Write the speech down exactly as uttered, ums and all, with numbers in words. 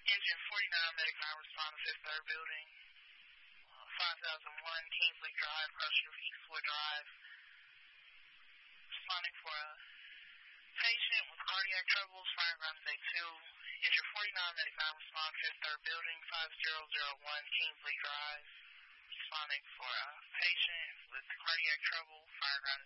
Engine forty-nine, Medic nine, respond to Fifth Third Building, uh, five thousand one, Kingsley Drive, Crossfield, Eastwood Drive. Responding for a patient with cardiac troubles, fire ground day two. Engine forty-nine, Medic nine, respond to Fifth Third Building, five thousand one, Kingsley Drive. Responding for a patient with cardiac trouble, fire ground